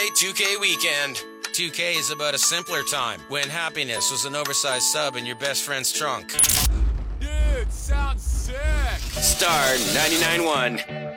NBA 2K weekend. 2K is about a simpler time when happiness was an oversized sub in your best friend's trunk. Dude, sounds sick. Star 99.1.